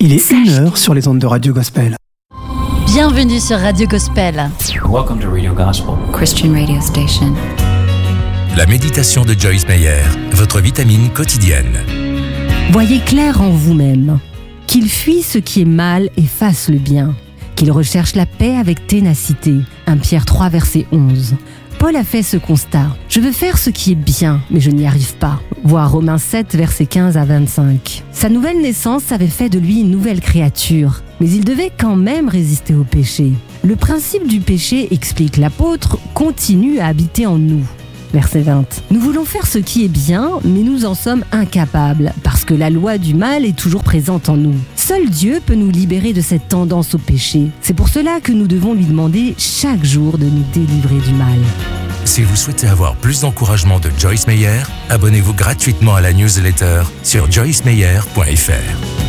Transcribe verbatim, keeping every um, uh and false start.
Il est une heure sur les ondes de Radio Gospel. Bienvenue sur Radio Gospel. Welcome to Radio Gospel. Christian Radio Station. La méditation de Joyce Meyer, votre vitamine quotidienne. Voyez clair en vous-même, qu'il fuit ce qui est mal et fasse le bien, qu'il recherche la paix avec ténacité. premier Pierre trois, verset onze. Paul a fait ce constat. Je veux faire ce qui est bien, mais je n'y arrive pas. Voir Romains sept, versets quinze à vingt-cinq. Sa nouvelle naissance avait fait de lui une nouvelle créature, mais il devait quand même résister au péché. Le principe du péché, explique l'apôtre, continue à habiter en nous. Verset vingt. Nous voulons faire ce qui est bien, mais nous en sommes incapables, parce que la loi du mal est toujours présente en nous. Seul Dieu peut nous libérer de cette tendance au péché. C'est pour cela que nous devons lui demander chaque jour de nous délivrer du mal. Si vous souhaitez avoir plus d'encouragement de Joyce Meyer, abonnez-vous gratuitement à la newsletter sur joyce meyer point f r.